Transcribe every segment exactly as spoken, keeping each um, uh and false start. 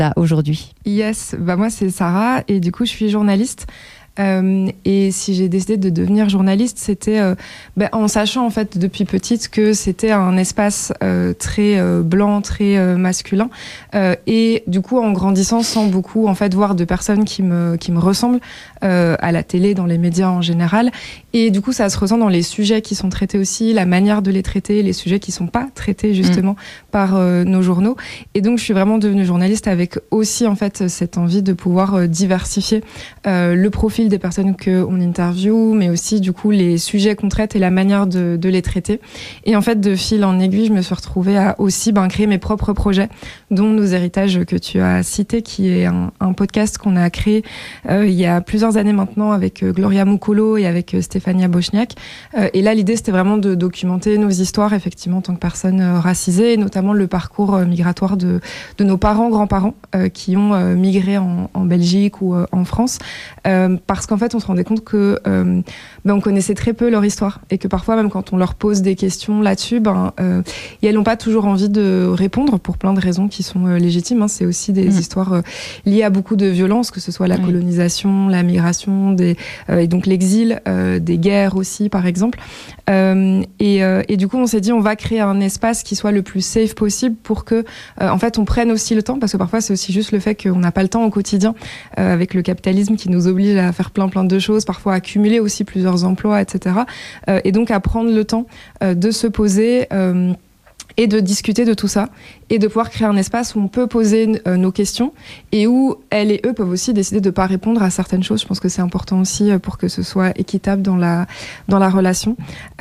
là aujourd'hui. Yes, bah moi c'est Sarah et du coup je suis journaliste. Euh, et si j'ai décidé de devenir journaliste, c'était euh, bah, en sachant en fait depuis petite que c'était un espace euh, très euh, blanc, très euh, masculin, euh, et du coup en grandissant sans beaucoup en fait voir de personnes qui me qui me ressemblent euh, à la télé, dans les médias en général, et du coup ça se ressent dans les sujets qui sont traités aussi, la manière de les traiter, les sujets qui sont pas traités justement mmh. par euh, nos journaux. Et donc je suis vraiment devenue journaliste avec aussi en fait cette envie de pouvoir euh, diversifier euh, le profil des personnes qu'on interviewe, mais aussi du coup les sujets qu'on traite et la manière de, de les traiter. Et en fait, de fil en aiguille, je me suis retrouvée à aussi ben, créer mes propres projets, dont Nos héritages que tu as cité, qui est un, un podcast qu'on a créé euh, il y a plusieurs années maintenant avec euh, Gloria Moukolo et avec euh, Stéphania Bochniak. Euh, et là, l'idée, c'était vraiment de documenter nos histoires, effectivement, en tant que personnes euh, racisées, et notamment le parcours euh, migratoire de, de nos parents, grands-parents, euh, qui ont euh, migré en, en Belgique ou euh, en France. Euh, parce qu'en fait, on se rendait compte que euh, ben, on connaissait très peu leur histoire et que parfois, même quand on leur pose des questions là-dessus, ben, euh, et elles n'ont pas toujours envie de répondre pour plein de raisons qui sont euh, légitimes. Hein. C'est aussi des mmh. histoires euh, liées à beaucoup de violences, que ce soit la oui. colonisation, la migration, des, euh, et donc l'exil, euh, des guerres aussi, par exemple. Euh, et, euh, et du coup, on s'est dit, on va créer un espace qui soit le plus safe possible pour que, euh, en fait, on prenne aussi le temps, parce que parfois, c'est aussi juste le fait qu'on n'a pas le temps au quotidien, euh, avec le capitalisme qui nous oblige à faire plein plein de choses, parfois accumuler aussi plusieurs emplois, et cetera. Euh, et donc à prendre le temps euh, de se poser euh, et de discuter de tout ça, et de pouvoir créer un espace où on peut poser euh, nos questions, et où elles et eux peuvent aussi décider de ne pas répondre à certaines choses. Je pense que c'est important aussi pour que ce soit équitable dans la, dans la relation.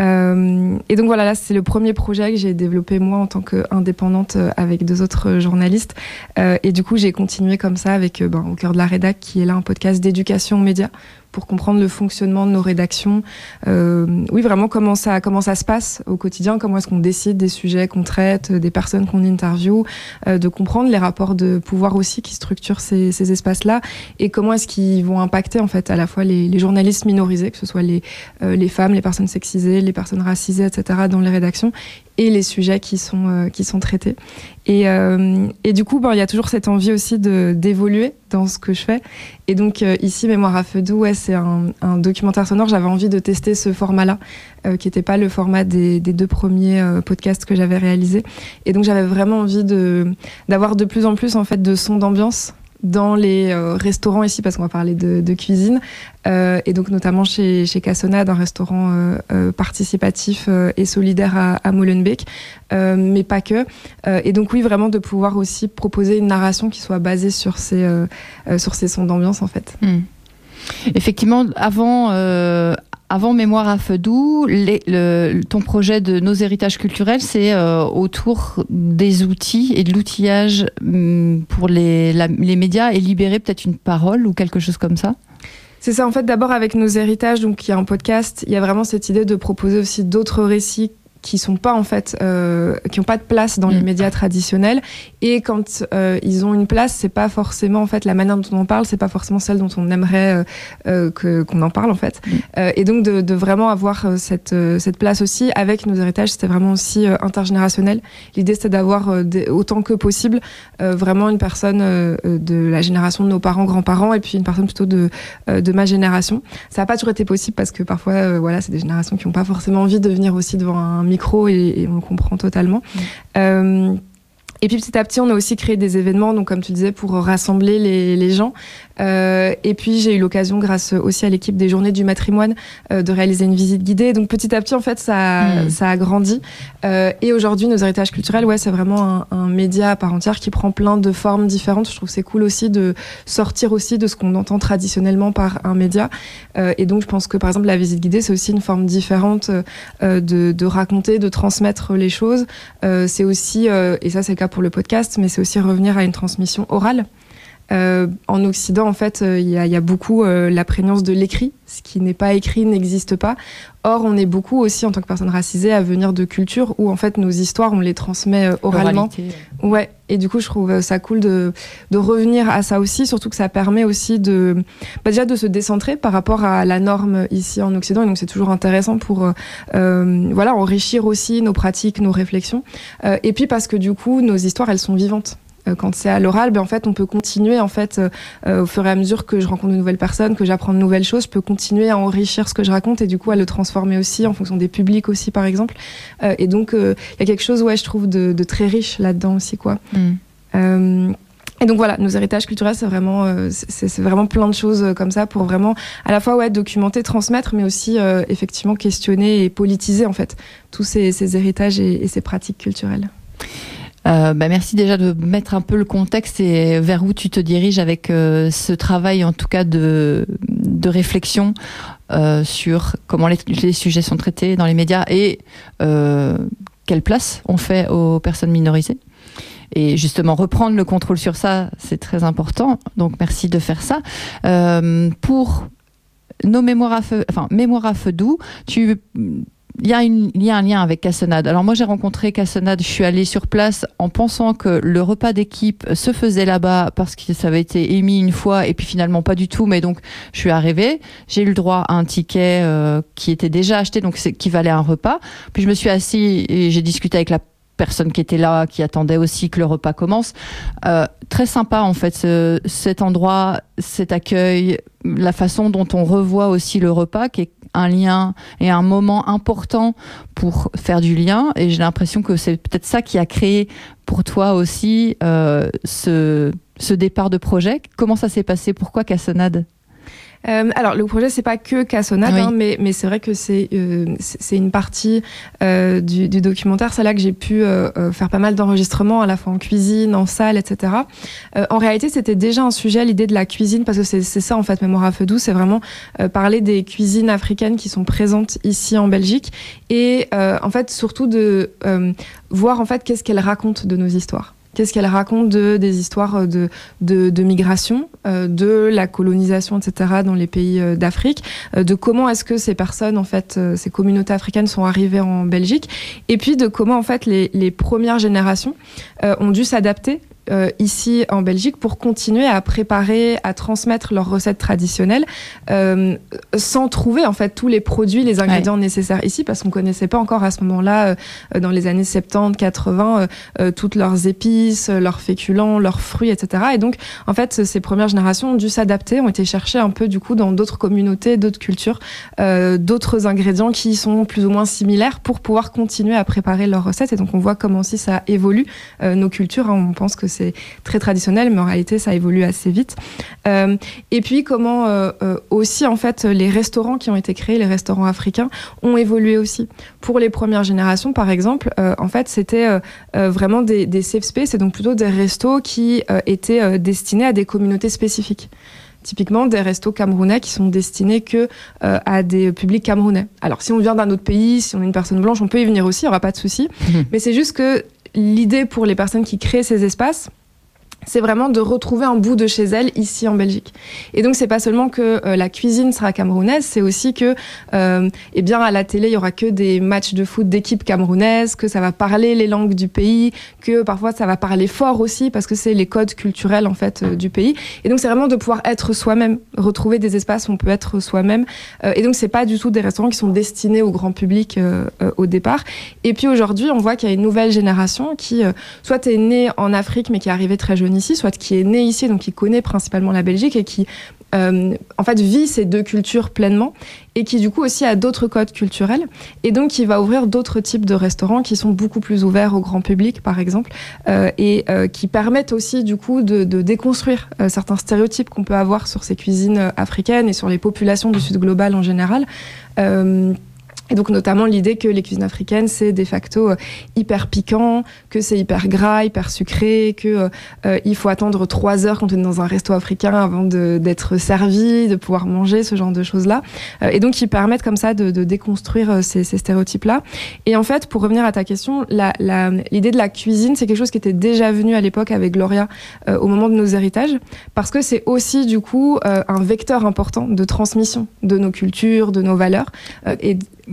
Euh, et donc voilà, là c'est le premier projet que j'ai développé moi en tant qu'indépendante avec deux autres journalistes. Euh, et du coup j'ai continué comme ça avec euh, ben, Au cœur de la rédac, qui est là un podcast d'éducation aux médias, pour comprendre le fonctionnement de nos rédactions. Euh, oui, vraiment comment ça, comment ça se passe au quotidien, comment est-ce qu'on décide des sujets qu'on traite, des personnes qu'on interviewe, euh, de comprendre les rapports de pouvoir aussi qui structurent ces, ces espaces-là, et comment est-ce qu'ils vont impacter en fait à la fois les, les journalistes minorisés, que ce soit les, euh, les femmes, les personnes sexisées, les personnes racisées, et cetera dans les rédactions, et les sujets qui sont, euh, qui sont traités. Et, euh, et du coup, ben, il y a toujours cette envie aussi de, d'évoluer dans ce que je fais. Et donc euh, ici, Mémoire à feu doux, ouais, c'est un, un documentaire sonore. J'avais envie de tester ce format-là, euh, qui n'était pas le format des, des deux premiers euh, podcasts que j'avais réalisés. Et donc j'avais vraiment envie de, d'avoir de plus en plus en fait, de sons d'ambiance dans les euh, restaurants ici, parce qu'on va parler de, de cuisine, euh, et donc notamment chez, chez Cassonade, un restaurant euh, euh, participatif euh, et solidaire à, à Molenbeek, euh, mais pas que. Euh, et donc oui, vraiment de pouvoir aussi proposer une narration qui soit basée sur ces, euh, euh, sur ces sons d'ambiance en fait. Mmh. Effectivement, avant... Euh... Avant Mémoire à feu doux, les, le, ton projet de Nos héritages culturels, c'est euh, autour des outils et de l'outillage hum, pour les, la, les médias, et libérer peut-être une parole ou quelque chose comme ça. C'est ça, en fait, d'abord avec Nos héritages, donc il y a un podcast, il y a vraiment cette idée de proposer aussi d'autres récits qui sont pas en fait euh, qui ont pas de place dans mmh. les médias traditionnels, et quand euh, ils ont une place, c'est pas forcément en fait la manière dont on en parle, c'est pas forcément celle dont on aimerait euh, euh, que qu'on en parle en fait. Mmh. Euh, et donc de, de vraiment avoir euh, cette euh, cette place aussi avec Nos héritages, c'était vraiment aussi euh, intergénérationnel. L'idée c'était d'avoir euh, des, autant que possible euh, vraiment une personne euh, de la génération de nos parents, grands-parents, et puis une personne plutôt de euh, de ma génération. Ça a pas toujours été possible parce que parfois euh, voilà, c'est des générations qui ont pas forcément envie de venir aussi devant un micro, et, et on le comprend totalement. Mmh. Euh, et puis petit à petit, on a aussi créé des événements, donc comme tu disais, pour rassembler les, les gens. Euh, et puis j'ai eu l'occasion, grâce aussi à l'équipe des Journées du Matrimoine, euh, de réaliser une visite guidée. Donc petit à petit, en fait, ça, mmh. ça a grandi. Euh, et aujourd'hui, Nos héritages culturels, ouais, c'est vraiment un, un média à part entière qui prend plein de formes différentes. Je trouve que c'est cool aussi de sortir aussi de ce qu'on entend traditionnellement par un média. Euh, et donc je pense que par exemple la visite guidée, c'est aussi une forme différente euh, de, de raconter, de transmettre les choses. Euh, c'est aussi, euh, et ça c'est le cas pour le podcast, mais c'est aussi revenir à une transmission orale. Euh, en Occident, en fait, il euh, y, y a beaucoup euh, la prégnance de l'écrit. Ce qui n'est pas écrit n'existe pas. Or, on est beaucoup aussi, en tant que personne racisée, à venir de cultures où, en fait, nos histoires, on les transmet euh, oralement. Oralité. Ouais. Et du coup, je trouve ça cool de, de revenir à ça aussi, surtout que ça permet aussi de, bah déjà de se décentrer par rapport à la norme ici en Occident. Et donc, c'est toujours intéressant pour, euh, voilà, enrichir aussi nos pratiques, nos réflexions. Euh, et puis, parce que du coup, nos histoires, elles sont vivantes. Euh, quand c'est à l'oral, ben, en fait, on peut continuer, en fait, euh, au fur et à mesure que je rencontre de nouvelles personnes, que j'apprends de nouvelles choses, je peux continuer à enrichir ce que je raconte et du coup à le transformer aussi en fonction des publics aussi, par exemple. Euh, et donc, il euh, y a quelque chose, ouais, je trouve, de, de très riche là-dedans aussi, quoi. Mm. Euh, Et donc voilà, nos héritages culturels, c'est vraiment, euh, c'est, c'est vraiment plein de choses euh, comme ça pour vraiment à la fois ouais, documenter, transmettre, mais aussi euh, effectivement questionner et politiser en fait tous ces, ces héritages et, et ces pratiques culturelles. Euh, bah merci déjà de mettre un peu le contexte et vers où tu te diriges avec euh, ce travail en tout cas de, de réflexion euh, sur comment les, les sujets sont traités dans les médias et euh, quelle place on fait aux personnes minorisées. Et justement, reprendre le contrôle sur ça, c'est très important. Donc, merci de faire ça. Euh, pour nos mémoires à feu, enfin, mémoires à feu doux, tu, il y a une, il y a un lien avec Cassonade. Alors, moi, j'ai rencontré Cassonade, je suis allée sur place en pensant que le repas d'équipe se faisait là-bas parce que ça avait été émis une fois et puis finalement pas du tout. Mais donc, je suis arrivée, j'ai eu le droit à un ticket euh, qui était déjà acheté, donc c'est, qui valait un repas. Puis, je me suis assise et j'ai discuté avec la personne qui était là, qui attendait aussi que le repas commence. Euh, très sympa en fait, ce, cet endroit, cet accueil, la façon dont on revoit aussi le repas, qui est un lien et un moment important pour faire du lien. Et j'ai l'impression que c'est peut-être ça qui a créé pour toi aussi euh, ce, ce départ de projet. Comment ça s'est passé? Pourquoi Cassonade? Euh, alors le projet c'est pas que Cassonade, oui. hein, mais mais c'est vrai que c'est euh, c'est une partie euh, du, du documentaire. C'est là que j'ai pu euh, faire pas mal d'enregistrements à la fois en cuisine, en salle, et cetera. Euh, en réalité, c'était déjà un sujet, l'idée de la cuisine, parce que c'est c'est ça en fait, Mémoire à feu doux, c'est vraiment euh, parler des cuisines africaines qui sont présentes ici en Belgique et euh, en fait surtout de euh, voir en fait qu'est-ce qu'elles racontent de nos histoires. Qu'est-ce qu'elle raconte de, des histoires de, de, de migration, euh, de la colonisation, et cetera dans les pays euh, d'Afrique, euh, de comment est-ce que ces personnes, en fait, euh, ces communautés africaines sont arrivées en Belgique, et puis de comment, en fait, les, les premières générations euh, ont dû s'adapter Euh, ici en Belgique pour continuer à préparer, à transmettre leurs recettes traditionnelles euh, sans trouver en fait tous les produits, les ingrédients ouais. nécessaires ici parce qu'on connaissait pas encore à ce moment-là euh, dans les années soixante-dix, quatre-vingts euh, euh, toutes leurs épices, leurs féculents, leurs fruits, et cetera. Et donc en fait ces premières générations ont dû s'adapter, ont été chercher un peu du coup dans d'autres communautés, d'autres cultures, euh, d'autres ingrédients qui sont plus ou moins similaires pour pouvoir continuer à préparer leurs recettes. Et donc on voit comment aussi ça évolue euh, nos cultures. Hein. On pense que c'est c'est très traditionnel, mais en réalité, ça évolue assez vite. Euh, et puis, comment euh, euh, aussi, en fait, les restaurants qui ont été créés, les restaurants africains, ont évolué aussi. Pour les premières générations, par exemple, euh, en fait, c'était euh, euh, vraiment des, des safe space, et donc plutôt des restos qui euh, étaient euh, destinés à des communautés spécifiques. Typiquement des restos camerounais qui sont destinés que euh, à des publics camerounais. Alors, si on vient d'un autre pays, si on est une personne blanche, on peut y venir aussi, il n'y aura pas de souci. Mmh. Mais c'est juste que l'idée pour les personnes qui créent ces espaces, c'est vraiment de retrouver un bout de chez elles ici en Belgique. Et donc c'est pas seulement que euh, la cuisine sera camerounaise, c'est aussi que euh, eh bien à la télé il y aura que des matchs de foot d'équipes camerounaises, que ça va parler les langues du pays, que parfois ça va parler fort aussi parce que c'est les codes culturels en fait euh, du pays. Et donc c'est vraiment de pouvoir être soi-même, retrouver des espaces où on peut être soi-même. Euh, et donc c'est pas du tout des restaurants qui sont destinés au grand public euh, euh, au départ. Et puis aujourd'hui on voit qu'il y a une nouvelle génération qui euh, soit est née en Afrique mais qui est arrivée très jeune ici, soit qui est né ici, donc qui connaît principalement la Belgique et qui euh, en fait vit ces deux cultures pleinement et qui du coup aussi a d'autres codes culturels et donc qui va ouvrir d'autres types de restaurants qui sont beaucoup plus ouverts au grand public par exemple euh, et euh, qui permettent aussi du coup de, de déconstruire euh, certains stéréotypes qu'on peut avoir sur ces cuisines africaines et sur les populations du Sud global en général. Euh, Et donc notamment l'idée que les cuisines africaines c'est de facto euh, hyper piquant, que c'est hyper gras, hyper sucré, que euh, il faut attendre trois heures quand on est dans un resto africain avant de, d'être servi, de pouvoir manger, ce genre de choses-là. Euh, et donc qui permettent comme ça de, de déconstruire euh, ces, ces stéréotypes-là. Et en fait, pour revenir à ta question, la, la, l'idée de la cuisine, c'est quelque chose qui était déjà venu à l'époque avec Gloria euh, au moment de nos héritages, parce que c'est aussi du coup euh, un vecteur important de transmission de nos cultures, de nos valeurs. Euh, et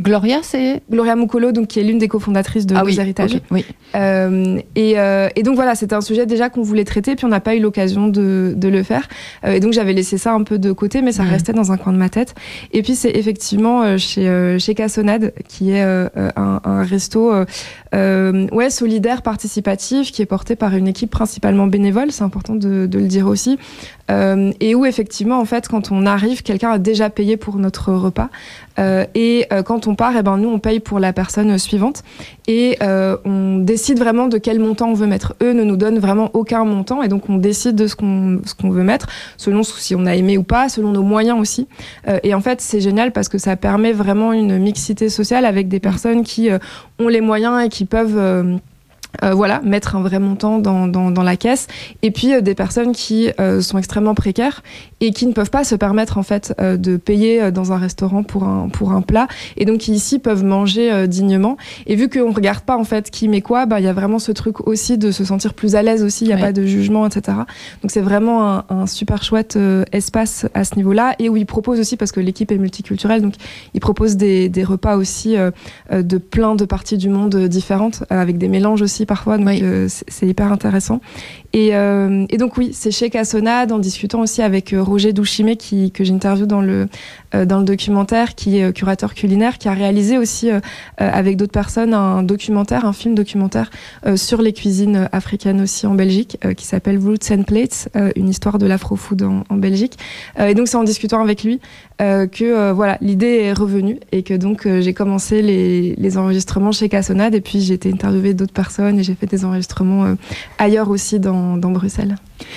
Gloria, c'est Gloria Mukolo, donc qui est l'une des cofondatrices de ah, Nos oui, Héritages. Okay, oui. Euh, et, euh, et donc voilà, c'était un sujet déjà qu'on voulait traiter, puis on n'a pas eu l'occasion de, de le faire. Euh, et donc j'avais laissé ça un peu de côté, mais ça mmh. restait dans un coin de ma tête. Et puis c'est effectivement euh, chez euh, chez Cassonade, qui est euh, un, un resto euh, euh, ouais solidaire, participatif, qui est porté par une équipe principalement bénévole. C'est important de, de le dire aussi. Euh, et où effectivement, en fait, quand on arrive, quelqu'un a déjà payé pour notre repas. Euh, et euh, quand on part, eh ben, nous, on paye pour la personne suivante. Et euh, on décide vraiment de quel montant on veut mettre. Eux ne nous donnent vraiment aucun montant. Et donc, on décide de ce qu'on, ce qu'on veut mettre, selon si on a aimé ou pas, selon nos moyens aussi. Euh, et en fait, c'est génial parce que ça permet vraiment une mixité sociale avec des personnes qui euh, ont les moyens et qui peuvent... Euh, Euh, voilà, mettre un vrai montant dans, dans, dans la caisse, et puis euh, des personnes qui euh, sont extrêmement précaires et qui ne peuvent pas se permettre en fait euh, de payer euh, dans un restaurant pour un, pour un plat, et donc qui ici peuvent manger euh, dignement. Et vu qu'on ne regarde pas en fait qui met quoi, bah, y a vraiment ce truc aussi de se sentir plus à l'aise aussi, il n'y a ouais. pas de jugement, et cetera. Donc c'est vraiment un, un super chouette euh, espace à ce niveau-là, et où ils proposent aussi, parce que l'équipe est multiculturelle, donc ils proposent des, des repas aussi euh, de plein de parties du monde différentes, euh, avec des mélanges aussi parfois, donc oui. euh, c'est, c'est hyper intéressant. Et, euh, et donc oui, c'est chez Cassonade, en discutant aussi avec euh, Roger Douchimé, qui, que j'interviewe dans le, euh, dans le documentaire, qui est euh, curateur culinaire, qui a réalisé aussi euh, euh, avec d'autres personnes un documentaire, un film documentaire euh, sur les cuisines africaines aussi en Belgique, euh, qui s'appelle Roots and Plates, euh, une histoire de l'afro-food en, en Belgique. Euh, et donc c'est en discutant avec lui euh, que euh, voilà, l'idée est revenue, et que donc euh, j'ai commencé les, les enregistrements chez Cassonade, et puis j'ai été interviewée d'autres personnes, et j'ai fait des enregistrements euh, ailleurs aussi dans, dans Bruxelles.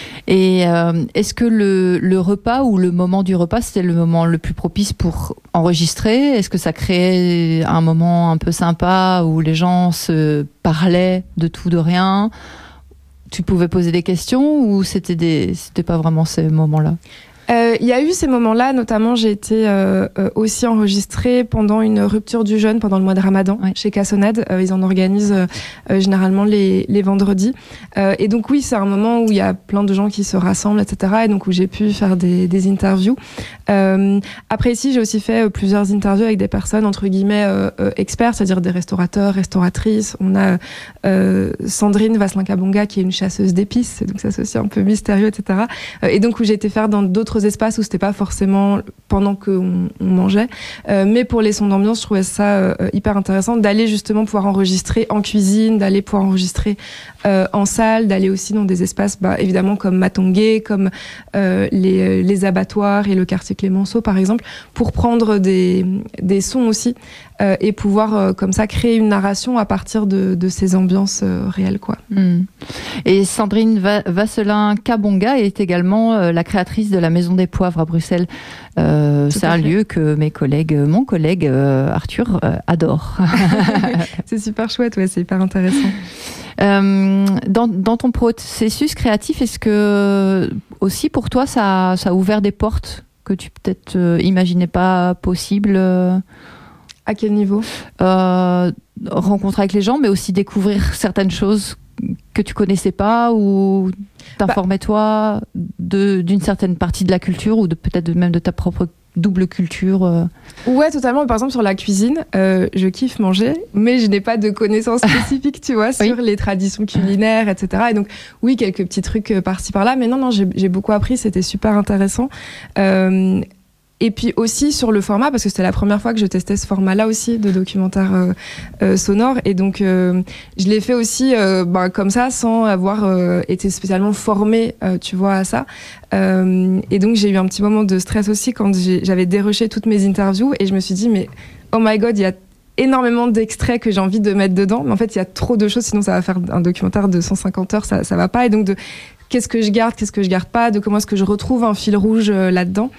Et euh, est-ce que le, le repas ou le moment du repas, c'était le moment le plus propice pour enregistrer ? Est-ce que ça créait un moment un peu sympa où les gens se parlaient de tout, de rien ? Tu pouvais poser des questions ou c'était des, c'était pas vraiment ces moments-là ? Il euh, y a eu ces moments-là, notamment j'ai été euh, euh, aussi enregistrée pendant une rupture du jeûne, pendant le mois de Ramadan, ouais. chez Cassonade. Euh, ils en organisent euh, généralement les, les vendredis. Euh, et donc oui, c'est un moment où il y a plein de gens qui se rassemblent, et cetera. Et donc où j'ai pu faire des, des interviews. Euh, après ici, j'ai aussi fait euh, plusieurs interviews avec des personnes, entre guillemets, euh, euh, experts, c'est-à-dire des restaurateurs, restauratrices. On a euh, Sandrine Vasselin-Kabonga, qui est une chasseuse d'épices, donc ça c'est aussi un peu mystérieux, et cetera. Euh, et donc où j'ai été faire dans d'autres espaces où c'était pas forcément pendant qu'on on mangeait, euh, mais pour les sons d'ambiance, je trouvais ça euh, hyper intéressant d'aller justement pouvoir enregistrer en cuisine, d'aller pouvoir enregistrer euh, en salle, d'aller aussi dans des espaces bah, évidemment comme Matongué, comme euh, les, les abattoirs et le quartier Clémenceau par exemple, pour prendre des, des sons aussi euh, et pouvoir euh, comme ça créer une narration à partir de, de ces ambiances euh, réelles quoi. Mmh. Et Sandrine Va- Vasselin-Kabonga est également euh, la créatrice de la Maison des Poivres à Bruxelles. Euh, c'est un fait. lieu que mes collègues, mon collègue euh, Arthur euh, adore. C'est super chouette, ouais, c'est hyper intéressant. Euh, dans, dans ton processus créatif, est-ce que aussi pour toi ça, ça a ouvert des portes que tu peut-être euh, imaginais pas possibles euh, À quel niveau ? euh, Rencontrer avec les gens, mais aussi découvrir certaines choses que tu connaissais pas, ou t'informer bah, toi de, d'une certaine partie de la culture, ou de, peut-être même de ta propre double culture euh. Ouais, totalement. Par exemple, sur la cuisine, euh, je kiffe manger, mais je n'ai pas de connaissances spécifiques, tu vois, sur oui. les traditions culinaires, et cetera. Et donc, oui, quelques petits trucs par-ci, par-là, mais non, non, j'ai, j'ai beaucoup appris, c'était super intéressant. Euh, Et puis aussi sur le format, parce que c'était la première fois que je testais ce format-là aussi, de documentaire euh, euh, sonore. Et donc, euh, je l'ai fait aussi euh, bah, comme ça, sans avoir euh, été spécialement formée, euh, tu vois, à ça. Euh, et donc, j'ai eu un petit moment de stress aussi quand j'ai, j'avais dérushé toutes mes interviews. Et je me suis dit, mais oh my God, il y a énormément d'extraits que j'ai envie de mettre dedans. Mais en fait, il y a trop de choses, sinon ça va faire un documentaire de cent cinquante heures, ça, ça va pas. Et donc, de qu'est-ce que je garde, qu'est-ce que je garde pas, de comment est-ce que je retrouve un fil rouge euh, là-dedans.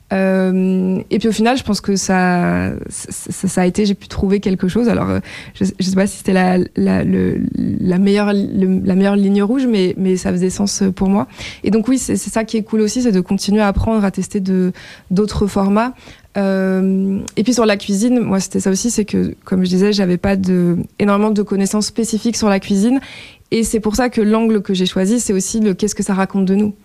Euh, et puis au final, je pense que ça, ça, ça a été, j'ai pu trouver quelque chose. Alors, euh, je, je sais pas si c'était la, la, le, la meilleure, le, la meilleure ligne rouge, mais, mais ça faisait sens pour moi. Et donc oui, c'est, c'est ça qui est cool aussi, c'est de continuer à apprendre, à tester de, d'autres formats. Euh, et puis sur la cuisine, moi c'était ça aussi, c'est que comme je disais, j'avais pas de, énormément de connaissances spécifiques sur la cuisine. Et c'est pour ça que l'angle que j'ai choisi, c'est aussi le qu'est-ce que ça raconte de nous.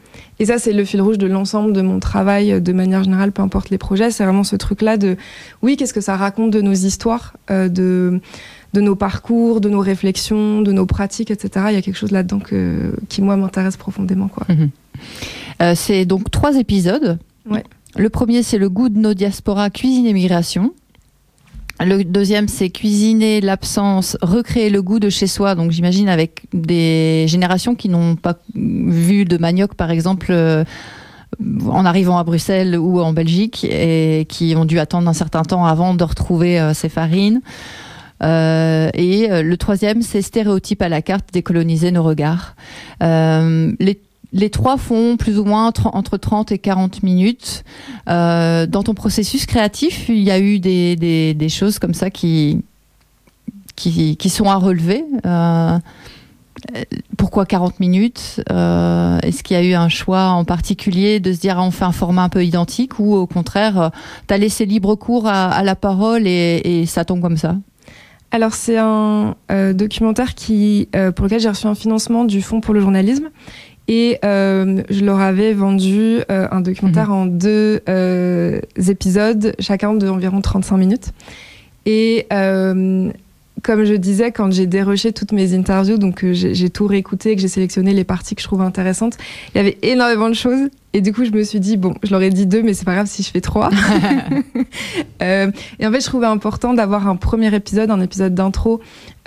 Et ça, c'est le fil rouge de l'ensemble de mon travail, de manière générale, peu importe les projets. C'est vraiment ce truc-là de, oui, qu'est-ce que ça raconte de nos histoires, euh, de, de nos parcours, de nos réflexions, de nos pratiques, et cetera. Il y a quelque chose là-dedans que, qui, moi, m'intéresse profondément, quoi. Mmh. Euh, c'est donc trois épisodes. Ouais. Le premier, c'est le goût de nos diasporas, cuisine et migration. Le deuxième, c'est cuisiner l'absence, recréer le goût de chez soi. Donc, j'imagine avec des générations qui n'ont pas vu de manioc, par exemple, euh, en arrivant à Bruxelles ou en Belgique, et qui ont dû attendre un certain temps avant de retrouver euh, ces farines. Euh, et euh, le troisième, c'est stéréotypes à la carte, décoloniser nos regards. Euh, les Les trois font plus ou moins entre trente et quarante minutes. Euh, dans ton processus créatif, il y a eu des, des, des choses comme ça qui, qui, qui sont à relever. Euh, pourquoi quarante minutes ? euh, Est-ce qu'il y a eu un choix en particulier de se dire ah, on fait un format un peu identique, ou au contraire, tu as laissé libre cours à, à la parole et, et ça tombe comme ça ? Alors, c'est un euh, documentaire qui, euh, pour lequel j'ai reçu un financement du Fonds pour le journalisme. Et euh, je leur avais vendu euh, un documentaire mmh. en deux euh, épisodes, chacun d'environ trente-cinq minutes. Et euh, comme je disais, quand j'ai dérushé toutes mes interviews, donc euh, j'ai, j'ai tout réécouté, que j'ai sélectionné les parties que je trouve intéressantes, il y avait énormément de choses. Et du coup, je me suis dit, bon, je leur ai dit deux, mais c'est pas grave si je fais trois. euh, et en fait, je trouvais important d'avoir un premier épisode, un épisode d'intro,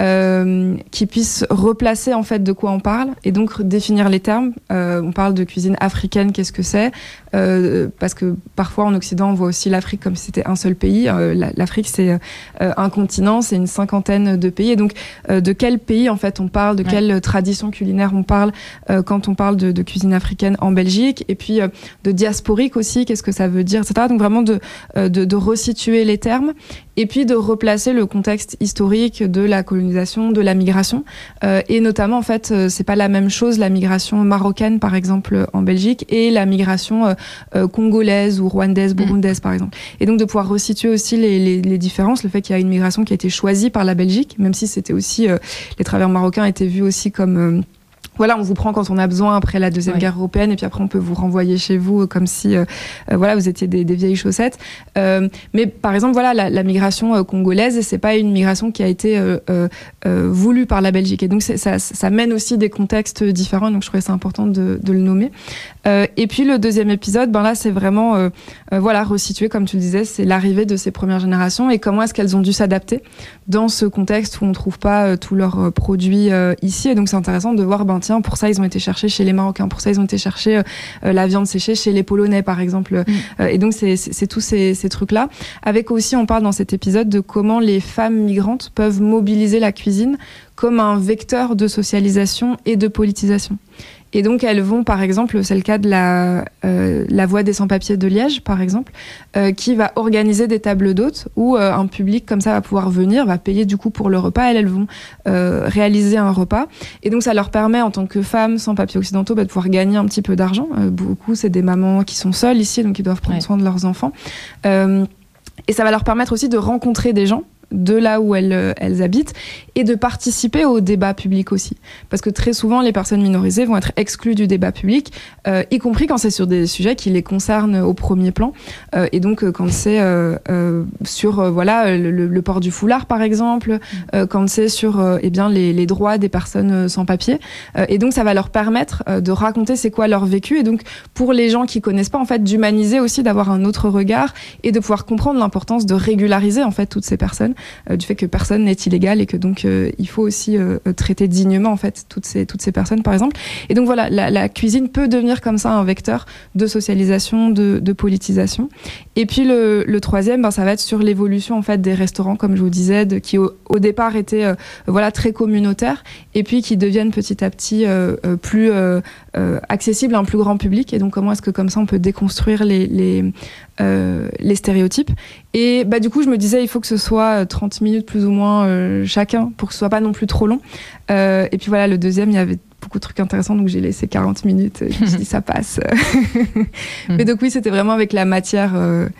euh, qui puisse replacer en fait de quoi on parle et donc définir les termes. Euh, on parle de cuisine africaine, qu'est-ce que c'est ? euh, Parce que parfois en Occident, on voit aussi l'Afrique comme si c'était un seul pays. Euh, L'Afrique, c'est euh, un continent, c'est une cinquantaine de pays. Et donc, euh, de quel pays en fait on parle ? De quelle ouais. tradition culinaire on parle euh, quand on parle de, de cuisine africaine en Belgique ? Et puis de diasporique aussi, qu'est-ce que ça veut dire, et cetera. Donc vraiment de, de, de resituer les termes et puis de replacer le contexte historique de la colonisation, de la migration. Euh, et notamment, en fait, c'est pas la même chose la migration marocaine, par exemple, en Belgique, et la migration euh, euh, congolaise ou rwandaise, burundaise, par exemple. Et donc de pouvoir resituer aussi les, les, les différences, le fait qu'il y a une migration qui a été choisie par la Belgique, même si c'était aussi, euh, les travailleurs marocains étaient vus aussi comme... Euh, Voilà, on vous prend quand on a besoin après la Deuxième ouais. Guerre européenne, et puis après on peut vous renvoyer chez vous comme si euh, euh, voilà, vous étiez des, des vieilles chaussettes. Euh, mais par exemple, voilà, la, la migration euh, congolaise, c'est pas une migration qui a été euh, euh, euh, voulue par la Belgique. Et donc c'est, ça, ça mène aussi des contextes différents, donc je trouvais ça important de, de le nommer. Euh, et puis le deuxième épisode, ben là c'est vraiment euh, euh, voilà, resituer, comme tu le disais, c'est l'arrivée de ces premières générations et comment est-ce qu'elles ont dû s'adapter dans ce contexte où on trouve pas euh, tous leurs euh, produits euh, ici. Et donc c'est intéressant de voir, ben tiens, pour ça ils ont été cherchés chez les Marocains, pour ça ils ont été chercher euh, la viande séchée chez les Polonais par exemple. Mmh. Euh, et donc c'est, c'est, c'est tous ces, ces trucs-là. Avec aussi, on parle dans cet épisode de comment les femmes migrantes peuvent mobiliser la cuisine comme un vecteur de socialisation et de politisation. Et donc, elles vont, par exemple, c'est le cas de la, euh, la Voix des Sans-Papiers de Liège, par exemple, euh, qui va organiser des tables d'hôtes où euh, un public comme ça va pouvoir venir, va payer du coup pour le repas. Elles, elles vont euh, réaliser un repas. Et donc, ça leur permet, en tant que femmes sans-papiers occidentaux, bah, de pouvoir gagner un petit peu d'argent. Euh, beaucoup, c'est des mamans qui sont seules ici, donc ils doivent prendre ouais. soin de leurs enfants. Euh, et ça va leur permettre aussi de rencontrer des gens de là où elles, elles habitent et de participer au débat public aussi. Parce que très souvent, les personnes minorisées vont être exclues du débat public, euh, y compris quand c'est sur des sujets qui les concernent au premier plan. Euh, et donc, quand c'est euh, euh, sur euh, voilà, le, le port du foulard, par exemple, euh, quand c'est sur euh, eh bien, les, les droits des personnes sans papier. Euh, et donc, ça va leur permettre euh, de raconter c'est quoi leur vécu. Et donc, pour les gens qui connaissent pas, en fait, d'humaniser aussi, d'avoir un autre regard et de pouvoir comprendre l'importance de régulariser, en fait, toutes ces personnes. Euh, du fait que personne n'est illégal et que donc euh, il faut aussi euh, traiter dignement en fait toutes ces toutes ces personnes par exemple. Et donc voilà, la, la cuisine peut devenir comme ça un vecteur de socialisation, de, de politisation. Et puis le, le troisième, ben, ça va être sur l'évolution en fait des restaurants, comme je vous disais, de, qui au, au départ étaient euh, voilà très communautaires et puis qui deviennent petit à petit euh, euh, plus euh, euh, accessibles à un plus grand public. Et donc comment est-ce que comme ça on peut déconstruire les les euh, les stéréotypes. Et bah du coup je me disais il faut que ce soit trente minutes plus ou moins euh, chacun pour que ce soit pas non plus trop long. Euh, et puis voilà, le deuxième il y avait beaucoup de trucs intéressants donc j'ai laissé quarante minutes. Je me suis dit ça passe. Mais donc oui, c'était vraiment avec la matière euh,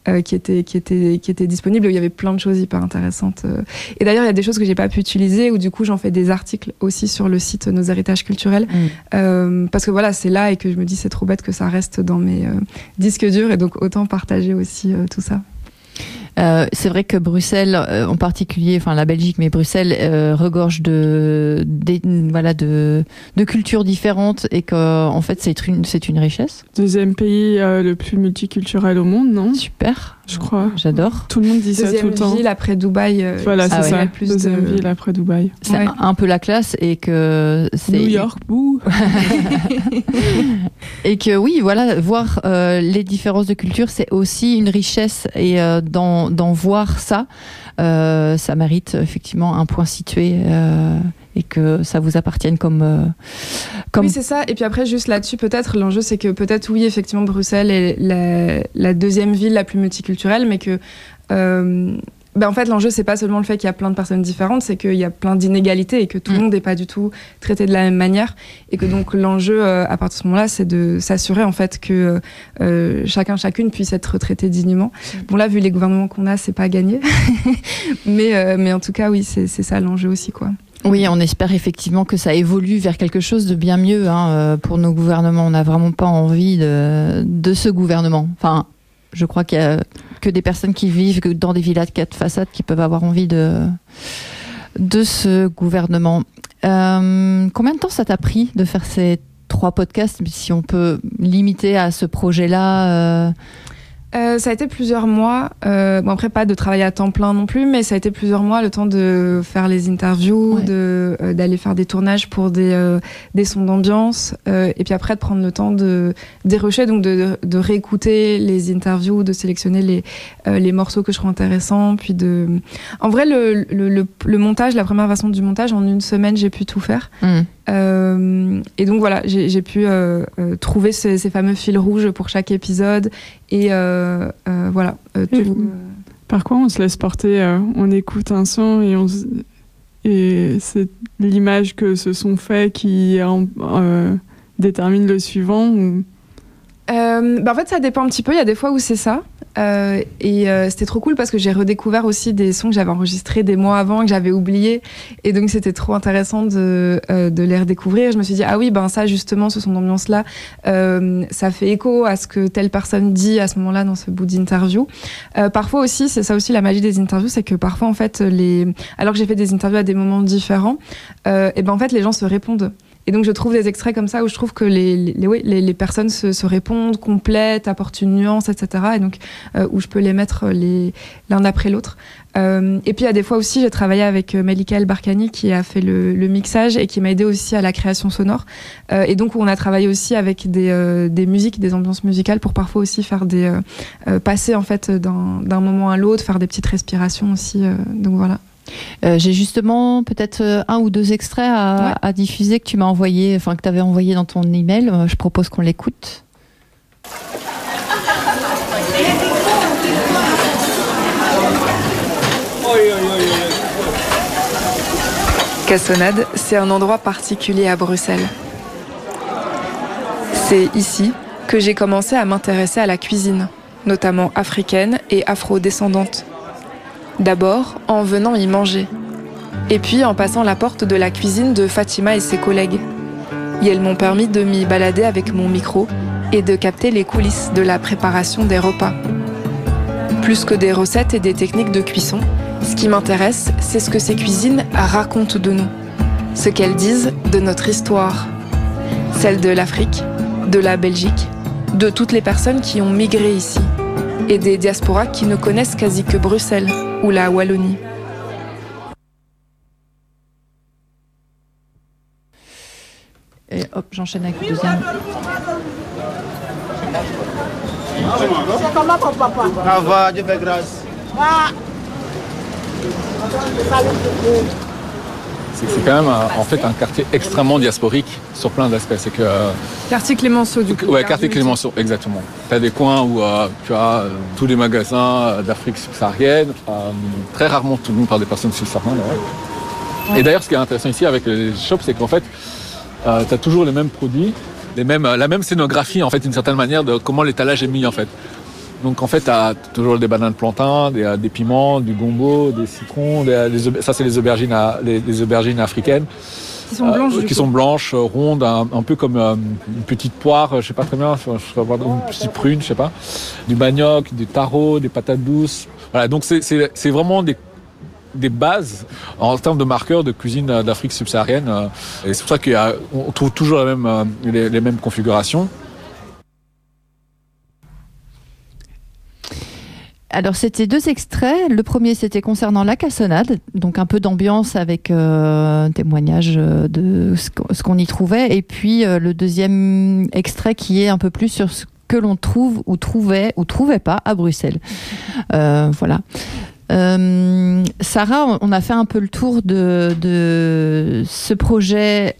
euh, qui étaient qui étaient qui étaient disponibles, où il y avait plein de choses hyper intéressantes. Euh. Et d'ailleurs, il y a des choses que j'ai pas pu utiliser, où du coup, j'en fais des articles aussi sur le site Nos Héritages Culturels, mmh. euh, parce que voilà, c'est là et que je me dis c'est trop bête que ça reste dans mes euh, disques durs, et donc autant partager aussi euh, tout ça. Euh, c'est vrai que Bruxelles, euh, en particulier, enfin la Belgique, mais Bruxelles euh, regorge de, de, voilà, de, de cultures différentes, et que en fait c'est une, c'est une richesse. Deuxième pays euh, le plus multiculturel au monde, non ? Super. Je crois. J'adore. Tout le monde dit Deuxième ça tout le temps. Deuxième ville après Dubaï. Euh, voilà, c'est ah ça. Ouais. Plus Deuxième de... ville après Dubaï. C'est ouais. un peu la classe, et que c'est... New York, bouh. Et que oui, voilà, voir euh, les différences de culture, c'est aussi une richesse, et euh, d'en, d'en voir ça, euh, ça mérite effectivement un point situé, euh, et que ça vous appartienne comme, euh, comme... Oui, c'est ça. Et puis après, juste là-dessus, peut-être, l'enjeu, c'est que peut-être, oui, effectivement, Bruxelles est la, la deuxième ville la plus multiculturelle, mais que... Euh, ben en fait, l'enjeu, c'est pas seulement le fait qu'il y a plein de personnes différentes, c'est qu'il y a plein d'inégalités, et que tout le mmh. monde n'est pas du tout traité de la même manière, et que donc l'enjeu, euh, à partir de ce moment-là, c'est de s'assurer en fait que euh, chacun, chacune puisse être traité dignement. Mmh. Bon là, vu les gouvernements qu'on a, c'est pas gagné, mais euh, mais en tout cas, oui, c'est c'est ça l'enjeu aussi, quoi. Oui, on espère effectivement que ça évolue vers quelque chose de bien mieux, hein, pour nos gouvernements. On n'a vraiment pas envie de de ce gouvernement. Enfin. Je crois qu'il y a que des personnes qui vivent dans des villas de quatre façades qui peuvent avoir envie de, de ce gouvernement. Euh, combien de temps ça t'a pris de faire ces trois podcasts, si on peut limiter à ce projet-là euh... Euh, ça a été plusieurs mois. Euh, bon après pas de travailler à temps plein non plus, mais ça a été plusieurs mois le temps de faire les interviews, ouais. de euh, d'aller faire des tournages pour des euh, des sons d'ambiance, euh, et puis après de prendre le temps de dérocher, donc de de réécouter les interviews, de sélectionner les euh, les morceaux que je trouve intéressants, puis de. En vrai le le le, le montage, la première version du montage, en une semaine j'ai pu tout faire. Mmh. Euh, et donc voilà, j'ai, j'ai pu euh, euh, trouver ces, ces fameux fils rouges pour chaque épisode, et euh, euh, voilà. Euh, tout, euh... Par quoi on se laisse porter, euh, on écoute un son et on se... et c'est l'image que ce son fait qui euh, détermine le suivant ou... Euh, bah en fait ça dépend un petit peu, il y a des fois où c'est ça, euh, et euh, c'était trop cool parce que j'ai redécouvert aussi des sons que j'avais enregistrés des mois avant, que j'avais oubliés, et donc c'était trop intéressant de, euh, de les redécouvrir. Je me suis dit ah oui, ben ça justement, ce son d'ambiance là, euh, ça fait écho à ce que telle personne dit à ce moment là dans ce bout d'interview. Euh, parfois aussi, c'est ça aussi la magie des interviews, c'est que parfois en fait les... alors que j'ai fait des interviews à des moments différents, euh, et ben en fait les gens se répondent. Et donc je trouve des extraits comme ça où je trouve que les les oui, les, les personnes se, se répondent, complètent, apportent une nuance, et cetera. Et donc euh, où je peux les mettre les l'un après l'autre. Euh, et puis il y a des fois aussi, j'ai travaillé avec Melika El Barkani qui a fait le, le mixage et qui m'a aidé aussi à la création sonore. Euh, et donc où on a travaillé aussi avec des euh, des musiques, des ambiances musicales pour parfois aussi faire des euh, euh, passer en fait d'un d'un moment à l'autre, faire des petites respirations aussi. Euh, donc voilà. Euh, j'ai justement peut-être un ou deux extraits à, ouais. à diffuser que tu m'as envoyé, enfin que tu avais envoyé dans ton email. Euh, je propose qu'on l'écoute. Cassonade, c'est un endroit particulier à Bruxelles. C'est ici que j'ai commencé à m'intéresser à la cuisine, notamment africaine et afro-descendante. D'abord en venant y manger, et puis en passant la porte de la cuisine de Fatima et ses collègues. Et elles m'ont permis de m'y balader avec mon micro et de capter les coulisses de la préparation des repas. Plus que des recettes et des techniques de cuisson, ce qui m'intéresse, c'est ce que ces cuisines racontent de nous, ce qu'elles disent de notre histoire, celle de l'Afrique, de la Belgique, de toutes les personnes qui ont migré ici, et des diasporas qui ne connaissent quasi que Bruxelles ou la Wallonie. Et hop, j'enchaîne avec le deuxième. C'est comment ton papa? Ça va, Dieu fait grâce. C'est, c'est quand même un, en fait un quartier extrêmement diasporique sur plein d'aspects. C'est que, euh, quartier Clémenceau du coup. Ouais, quartier Clémenceau, exactement. Tu as des coins où euh, tu as euh, tous les magasins euh, d'Afrique subsaharienne, euh, très rarement tenus par des personnes subsahariennes. Ouais. Et d'ailleurs, ce qui est intéressant ici avec les shops, c'est qu'en fait, euh, tu as toujours les mêmes produits, les mêmes, la même scénographie en fait, d'une certaine manière de comment l'étalage est mis en fait. Donc en fait, tu as toujours des bananes plantains, des, des piments, du gombo, des citrons. Des, des, ça, c'est les aubergines, à, les, les aubergines africaines. Qui sont blanches, euh, qui sont blanches, rondes, un, un peu comme euh, une petite poire, je sais pas très bien, je sais pas, une petite prune, je sais pas. Du manioc, du taro, des patates douces. Voilà, donc c'est, c'est, c'est vraiment des, des bases en termes de marqueurs de cuisine d'Afrique subsaharienne. Et c'est pour ça qu'on trouve toujours la même, les, les mêmes configurations. Alors, c'était deux extraits. Le premier, c'était concernant la cassonade, donc un peu d'ambiance avec euh, un témoignage de ce qu'on y trouvait. Et puis, euh, le deuxième extrait qui est un peu plus sur ce que l'on trouve ou trouvait ou trouvait pas à Bruxelles. Euh, voilà. Euh, Sarah, on a fait un peu le tour de, de ce projet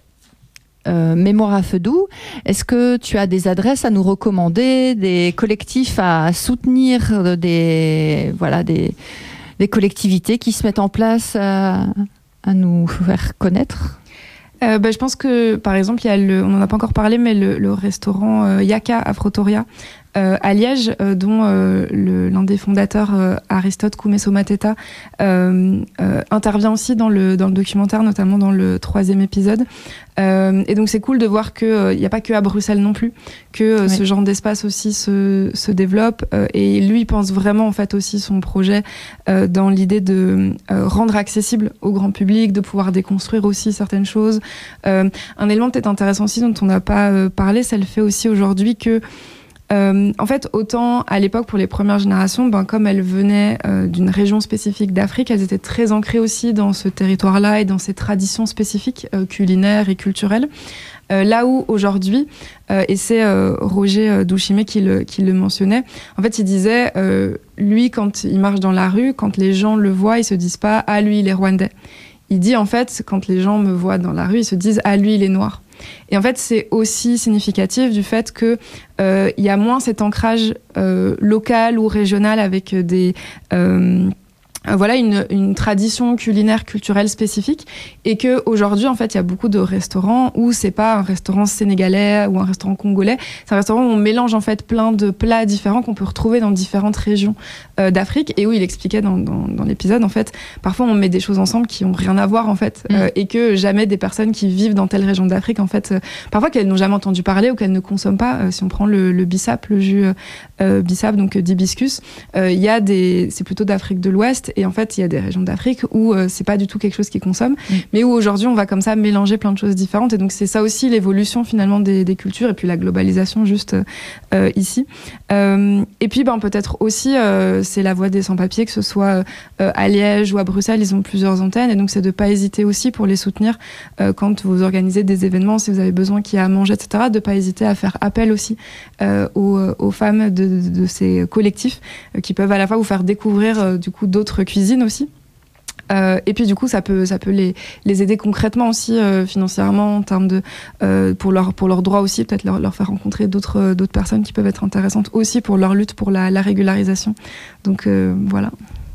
Euh, Mémoire à feu doux. Est-ce que tu as des adresses à nous recommander, des collectifs à soutenir, des, voilà, des, des collectivités qui se mettent en place à, à nous faire connaître? Euh, bah, je pense que, par exemple, il y a le, on n'en a pas encore parlé, mais le, le restaurant euh, Yaka Afrotoria euh, à Liège, euh, dont euh, le, l'un des fondateurs, euh, Aristote Koumesso-Mateta, euh, euh, intervient aussi dans le, dans le documentaire, notamment dans le troisième épisode. Euh, et donc c'est cool de voir qu'il n'y euh, a pas que à Bruxelles non plus, que euh, oui. ce genre d'espace aussi se, se développe. Euh, et lui, il pense vraiment en fait aussi son projet euh, dans l'idée de euh, rendre accessible au grand public, de pouvoir déconstruire aussi certaines choses. Euh, un élément peut-être intéressant aussi dont on n'a pas euh, parlé, c'est le fait aussi aujourd'hui que Euh, en fait, autant à l'époque pour les premières générations, ben, comme elles venaient euh, d'une région spécifique d'Afrique, elles étaient très ancrées aussi dans ce territoire-là et dans ces traditions spécifiques euh, culinaires et culturelles. Euh, là où aujourd'hui, euh, et c'est euh, Roger euh, Douchimé qui le, qui le mentionnait, en fait il disait, euh, lui quand il marche dans la rue, quand les gens le voient, ils se disent pas « Ah lui il est rwandais ». Il dit en fait, quand les gens me voient dans la rue, ils se disent « Ah lui il est noir ». Et en fait, c'est aussi significatif du fait que euh, y a moins cet ancrage euh, local ou régional avec des euh, voilà une, une tradition culinaire culturelle spécifique, et que aujourd'hui en fait il y a beaucoup de restaurants où c'est pas un restaurant sénégalais ou un restaurant congolais, c'est un restaurant où on mélange en fait plein de plats différents qu'on peut retrouver dans différentes régions euh, d'Afrique, et où il expliquait dans, dans, dans l'épisode en fait parfois on met des choses ensemble qui ont rien à voir en fait, mmh. euh, et que jamais des personnes qui vivent dans telle région d'Afrique en fait euh, parfois qu'elles n'ont jamais entendu parler ou qu'elles ne consomment pas. Euh, si on prend le, le bissap, le jus euh, bissap donc d'hibiscus, il euh, y a des c'est plutôt d'Afrique de l'Ouest. Et en fait, il y a des régions d'Afrique où euh, c'est pas du tout quelque chose qu'ils consomment, mmh. mais où aujourd'hui on va comme ça mélanger plein de choses différentes. Et donc c'est ça aussi l'évolution finalement des, des cultures, et puis la globalisation juste euh, ici. Euh, et puis ben peut-être aussi euh, c'est la voix des sans-papiers, que ce soit euh, à Liège ou à Bruxelles, ils ont plusieurs antennes, et donc c'est de pas hésiter aussi pour les soutenir euh, quand vous organisez des événements, si vous avez besoin qu'il y ait à manger, et cetera. De pas hésiter à faire appel aussi euh, aux, aux femmes de, de, de ces collectifs euh, qui peuvent à la fois vous faire découvrir euh, du coup d'autres cuisines aussi. Euh, et puis du coup ça peut ça peut les les aider concrètement aussi euh, financièrement en termes de euh, pour leur pour leurs droits aussi, peut-être leur leur faire rencontrer d'autres euh, d'autres personnes qui peuvent être intéressantes aussi pour leur lutte pour la la régularisation. Donc euh, voilà.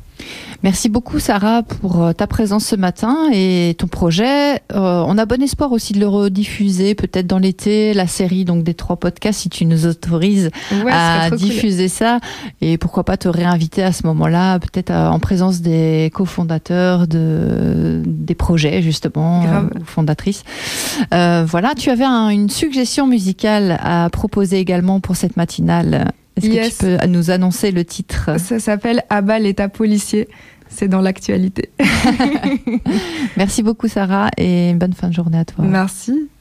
Merci beaucoup Sarah pour ta présence ce matin et ton projet. Euh, on a bon espoir aussi de le rediffuser peut-être dans l'été, la série donc des trois podcasts, si tu nous autorises ouais, à diffuser cool. ça, et pourquoi pas te réinviter à ce moment-là, peut-être en présence des cofondateurs de, des projets justement, euh, ou fondatrices. Euh, voilà, tu avais un, une suggestion musicale à proposer également pour cette matinale. Est-ce yes. que tu peux nous annoncer le titre ? Ça s'appelle « Abat l'État policier ». C'est dans l'actualité. Merci beaucoup Sarah, et bonne fin de journée à toi. Merci.